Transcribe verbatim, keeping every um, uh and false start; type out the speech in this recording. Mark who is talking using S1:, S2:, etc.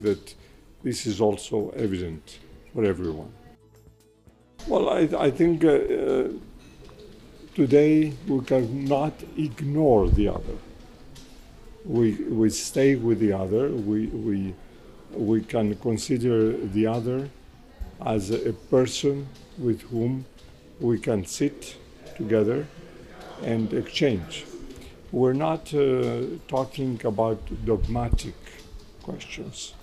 S1: that this is also evident for everyone. Well, I, I think uh, uh, today we cannot ignore the other. We, we stay with the other. We, we, we can consider the other as a person with whom we can sit together and exchange. We're not uh, talking about dogmatic questions.